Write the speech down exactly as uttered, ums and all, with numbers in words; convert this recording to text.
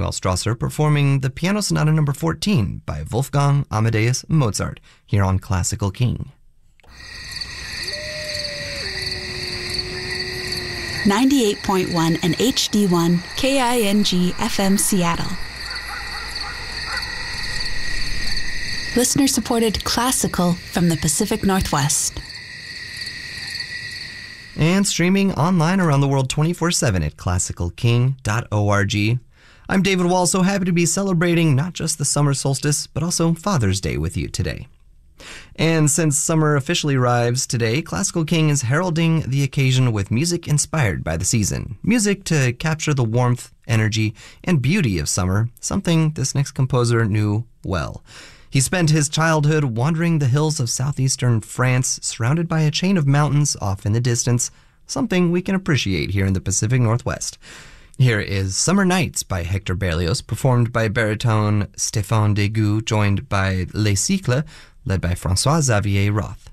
Emanuel Strasser performing the Piano Sonata number fourteen by Wolfgang Amadeus Mozart here on Classical King. ninety-eight point one and H D one K I N G F M Seattle. Listener-supported classical from the Pacific Northwest. And streaming online around the world twenty-four seven at classical king dot org. I'm David Wall, so happy to be celebrating not just the summer solstice, but also Father's Day with you today. And since summer officially arrives today, Classical King is heralding the occasion with music inspired by the season. Music to capture the warmth, energy, and beauty of summer, something this next composer knew well. He spent his childhood wandering the hills of southeastern France, surrounded by a chain of mountains off in the distance, something we can appreciate here in the Pacific Northwest. Here is Summer Nights by Hector Berlioz, performed by baritone Stéphane Degout, joined by Les Cycles, led by François Xavier Roth.